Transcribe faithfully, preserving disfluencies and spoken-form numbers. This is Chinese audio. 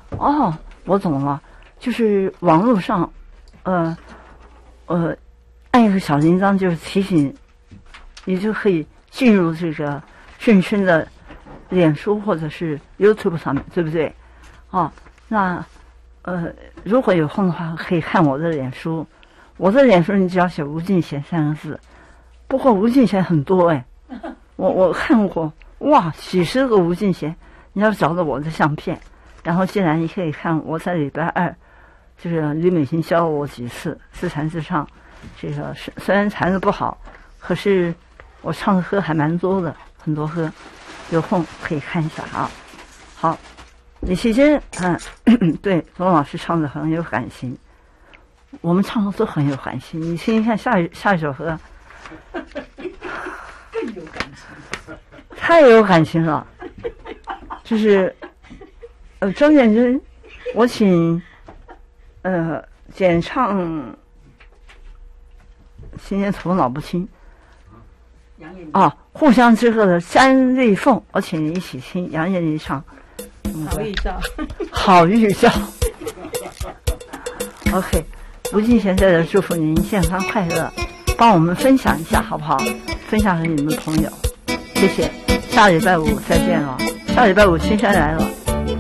哦，我懂了，就是网络上，呃，呃，按一个小铃铛就是提醒，你就可以进入这个顺顺的脸书或者是 YouTube 上面，对不对？哦，那呃，如果有空的话，可以看我的脸书。我的脸书你只要写吴敬贤三个字，不过吴敬贤很多哎，我我看过，哇，几十个吴敬贤，你要找到我的相片。然后进来你可以看我在礼拜二，就是李美琴教我几次自弹自唱，这个是虽然弹得不好，可是我唱的歌还蛮多的，很多歌，有空可以看一下啊。好，李奇珍，嗯，对，罗老师唱的很有感情，我们唱的都很有感情。你听一看下一下一首歌， 更有感情， 太有感情了，就是。呃，张建真，我请呃简唱《今天头脑不清》啊，互相之歌的詹瑞凤，我请你一起听杨艳丽唱 《好预兆》。 好预兆。OK， 吴敬贤在这祝福您健康快乐，帮我们分享一下好不好？分享给你们的朋友，谢谢。下礼拜五再见了，下礼拜五青山来了。